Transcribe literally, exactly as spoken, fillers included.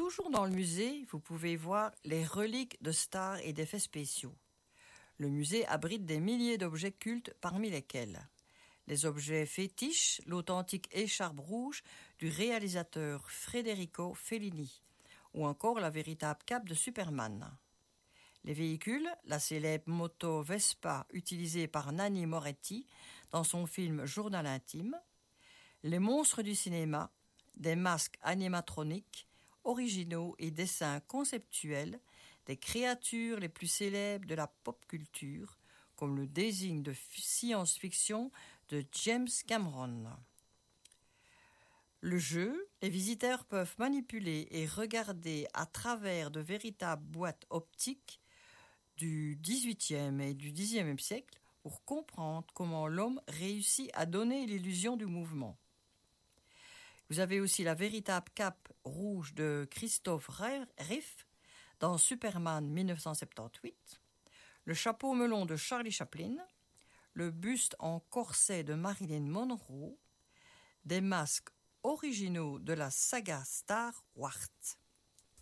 Toujours dans le musée, vous pouvez voir les reliques de stars et d'effets spéciaux. Le musée abrite des milliers d'objets cultes, parmi lesquels les objets fétiches, l'authentique écharpe rouge du réalisateur Federico Fellini, ou encore la véritable cape de Superman. Les véhicules, la célèbre moto Vespa utilisée par Nanni Moretti dans son film Journal intime, les monstres du cinéma, des masques animatroniques, originaux et dessins conceptuels des créatures les plus célèbres de la pop culture, comme le désigne de science-fiction de James Cameron. Le jeu, les visiteurs peuvent manipuler et regarder à travers de véritables boîtes optiques du dix-huitième et du dixième siècle pour comprendre comment l'homme réussit à donner l'illusion du mouvement. Vous avez aussi la véritable cape rouge de Christophe Reeve dans Superman dix-neuf cent soixante-dix-huit, le chapeau melon de Charlie Chaplin, le buste en corset de Marilyn Monroe, des masques originaux de la saga Star Wars.